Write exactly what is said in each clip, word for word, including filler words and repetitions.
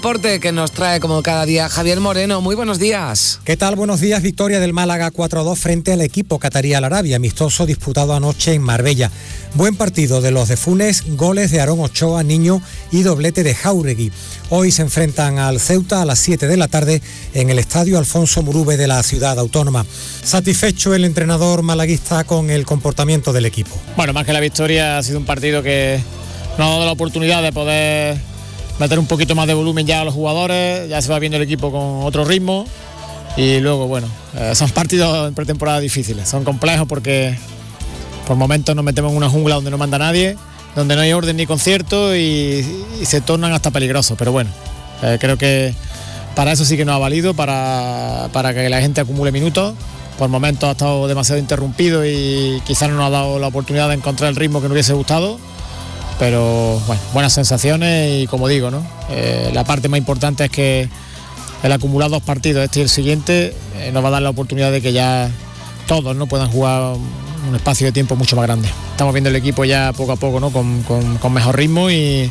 Deporte que nos trae como cada día Javier Moreno. Muy buenos días. ¿Qué tal? Buenos días. Victoria del Málaga cuatro a dos frente al equipo catarí Al Arabia, amistoso disputado anoche en Marbella. Buen partido de los de Funes, goles de Aarón Ochoa, Niño y doblete de Jáuregui. Hoy se enfrentan al Ceuta a las siete de la tarde en el estadio Alfonso Murube de la ciudad autónoma. Satisfecho el entrenador malaguista con el comportamiento del equipo. Bueno, más que la victoria, ha sido un partido que nos ha dado la oportunidad de poder meter un poquito más de volumen ya a los jugadores, ya se va viendo el equipo con otro ritmo y luego, bueno, eh, son partidos en pretemporada difíciles, son complejos porque por momentos nos metemos en una jungla donde no manda nadie, donde no hay orden ni concierto y, y se tornan hasta peligrosos, pero bueno, eh, creo que para eso sí que nos ha valido, para, para que la gente acumule minutos. Por momentos ha estado demasiado interrumpido y quizás no nos ha dado la oportunidad de encontrar el ritmo que nos hubiese gustado. Pero bueno, buenas sensaciones y como digo, ¿no? Eh, la parte más importante es que el acumular dos partidos, este y el siguiente, eh, nos va a dar la oportunidad de que ya todos no puedan jugar un espacio de tiempo mucho más grande. Estamos viendo el equipo ya poco a poco, ¿no? Con, con, con mejor ritmo y,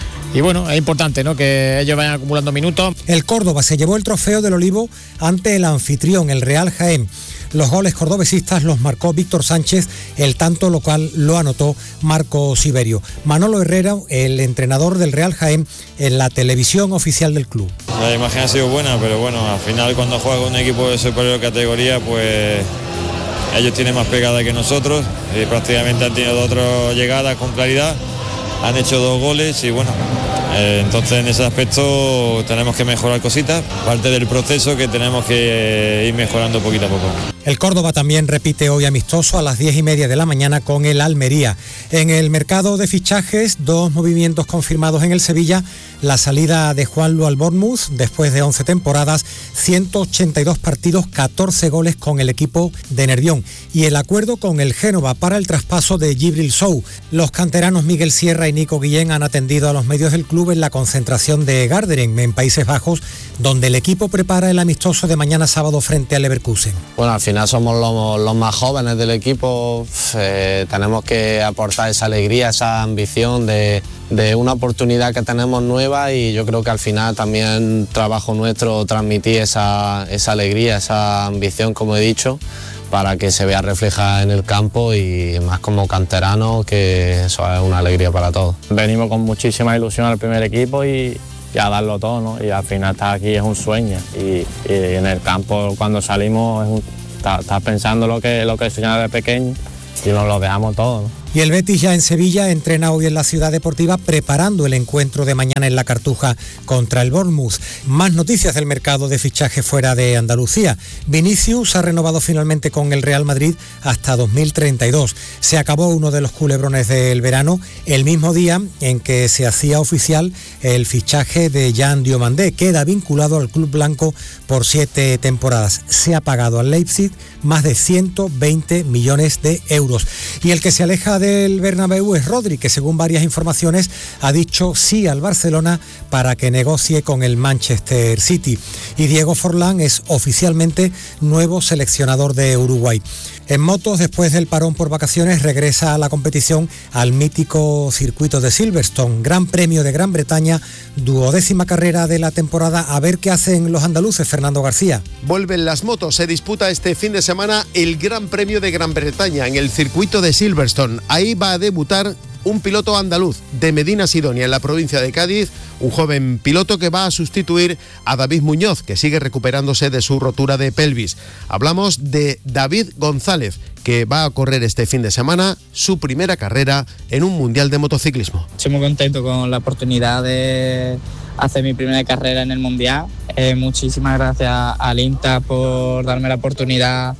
y bueno, es importante, ¿no? Que ellos vayan acumulando minutos. El Córdoba se llevó el trofeo del Olivo ante el anfitrión, el Real Jaén. Los goles cordobesistas los marcó Víctor Sánchez, el tanto local lo anotó Marco Siberio. Manolo Herrera, el entrenador del Real Jaén, en la televisión oficial del club. La imagen ha sido buena, pero bueno, al final cuando juega con un equipo de superior categoría, pues ellos tienen más pegada que nosotros y prácticamente han tenido otras llegadas con claridad, han hecho dos goles y bueno, eh, entonces en ese aspecto tenemos que mejorar cositas, parte del proceso que tenemos que ir mejorando poquito a poco. El Córdoba también repite hoy amistoso a las diez y media de la mañana con el Almería. En el mercado de fichajes, dos movimientos confirmados en el Sevilla, la salida de Juanlu al Bournemouth después de once temporadas, ciento ochenta y dos partidos, catorce goles con el equipo de Nervión, y el acuerdo con el Génova para el traspaso de Djibril Sow. Los canteranos Miguel Sierra y Nico Guillén han atendido a los medios del club en la concentración de Garderen, en Países Bajos, donde el equipo prepara el amistoso de mañana sábado frente al Leverkusen. Bueno, al final somos los, los más jóvenes del equipo, eh, tenemos que aportar esa alegría, esa ambición de, de una oportunidad que tenemos nueva y yo creo que al final también trabajo nuestro transmitir esa, esa alegría, esa ambición, como he dicho, para que se vea reflejada en el campo y más como canterano, que eso es una alegría para todos. Venimos con muchísima ilusión al primer equipo y, y a darlo todo, ¿no? Y al final estar aquí es un sueño y, y en el campo cuando salimos es un, estás está pensando lo que, lo que soñaba de pequeño y nos lo dejamos todo, ¿no? Y el Betis ya en Sevilla entrena hoy en la Ciudad Deportiva preparando el encuentro de mañana en la Cartuja contra el Bournemouth. Más noticias del mercado de fichaje fuera de Andalucía. Vinicius ha renovado finalmente con el Real Madrid hasta dos mil treinta y dos. Se acabó uno de los culebrones del verano el mismo día en que se hacía oficial el fichaje de Jan Diomandé. Queda vinculado al club blanco por siete temporadas. Se ha pagado al Leipzig más de ciento veinte millones de euros. Y el que se aleja del Bernabéu es Rodri, que según varias informaciones ha dicho sí al Barcelona para que negocie con el Manchester City. Y Diego Forlán es oficialmente nuevo seleccionador de Uruguay. En motos, después del parón por vacaciones, regresa a la competición al mítico circuito de Silverstone, Gran Premio de Gran Bretaña, duodécima carrera de la temporada. A ver qué hacen los andaluces, Fernando García. Vuelven las motos, se disputa este fin de semana el Gran Premio de Gran Bretaña en el circuito de Silverstone. Ahí va a debutar un piloto andaluz de Medina Sidonia, en la provincia de Cádiz, un joven piloto que va a sustituir a David Muñoz, que sigue recuperándose de su rotura de pelvis. Hablamos de David González, que va a correr este fin de semana su primera carrera en un mundial de motociclismo. Estoy muy contento con la oportunidad de hacer mi primera carrera en el mundial. Eh, muchísimas gracias al INTA por darme la oportunidad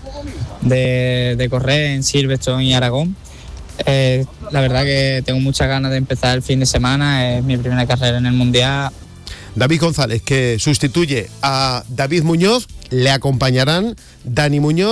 de, de correr en Silverstone y Aragón. Eh, la verdad que tengo muchas ganas de empezar el fin de semana, es mi primera carrera en el Mundial. David González, que sustituye a David Muñoz, le acompañarán Dani Muñoz,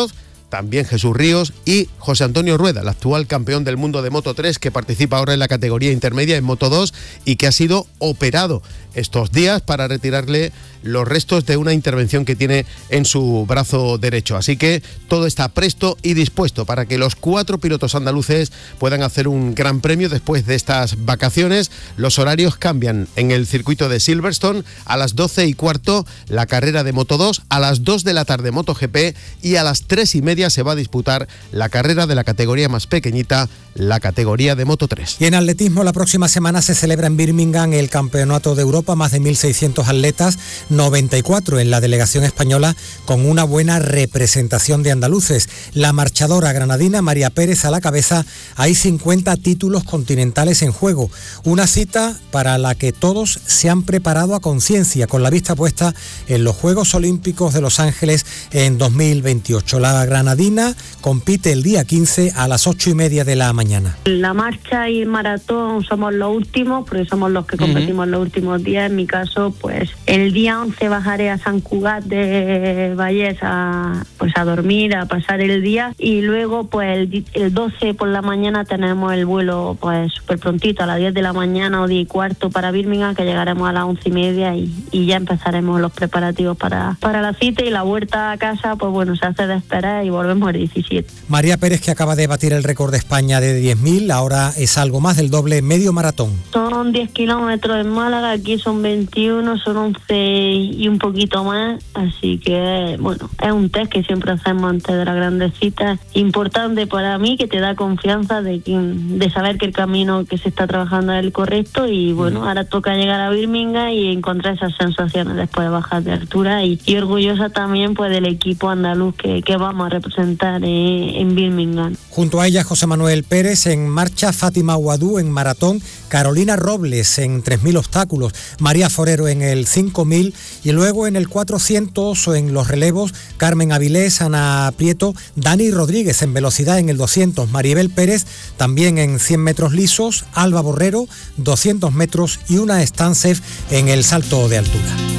también Jesús Ríos y José Antonio Rueda, el actual campeón del mundo de Moto tres, que participa ahora en la categoría intermedia en Moto dos y que ha sido operado estos días para retirarle los restos de una intervención que tiene en su brazo derecho. Así que todo está presto y dispuesto para que los cuatro pilotos andaluces puedan hacer un gran premio después de estas vacaciones. Los horarios cambian en el circuito de Silverstone: a las doce y cuarto la carrera de Moto dos, a las dos de la tarde MotoGP y a las tres y media se va a disputar la carrera de la categoría más pequeñita, la categoría de Moto tres. Y en atletismo, la próxima semana se celebra en Birmingham el Campeonato de Europa, más de mil seiscientos atletas, noventa y cuatro en la delegación española, con una buena representación de andaluces. La marchadora granadina María Pérez a la cabeza. Hay cincuenta títulos continentales en juego, una cita para la que todos se han preparado a conciencia, con la vista puesta en los Juegos Olímpicos de Los Ángeles en dos mil veintiocho. La granadina compite el día quince a las ocho y media de la mañana. La marcha y el maratón somos los últimos, porque somos los que competimos uh-huh. los últimos días. En mi caso, pues el día once bajaré a San Cugat de Vallés a, pues, a dormir, a pasar el día, y luego pues el, el doce por la mañana tenemos el vuelo pues súper prontito, a las diez de la mañana o diez y cuarto para Birmingham, que llegaremos a las once y media y, y ya empezaremos los preparativos para, para la cita, y la vuelta a casa pues bueno, se hace de esperar y volvemos el diecisiete. María Pérez, que acaba de batir el récord de España de diez mil, ahora es algo más del doble medio maratón. Son diez kilómetros en Málaga, aquí son veintiuno, son once y un poquito más, así que bueno, es un test que siempre hacemos antes de las grandes citas, importante para mí, que te da confianza de, que, de saber que el camino que se está trabajando es el correcto, y bueno, ahora toca llegar a Birmingham y encontrar esas sensaciones después de bajar de altura, y, y orgullosa también pues del equipo andaluz que, que vamos a representar en, en Birmingham. Junto a ella, José Manuel Pérez en marcha, Fátima Guadú en maratón, Carolina Robles en tres mil obstáculos, María Forero en el cinco mil, y luego en el cuatrocientos o en los relevos, Carmen Avilés, Ana Prieto, Dani Rodríguez en velocidad en el doscientos, Maribel Pérez también en cien metros lisos, Alba Borrero doscientos metros y una Stansef en el salto de altura.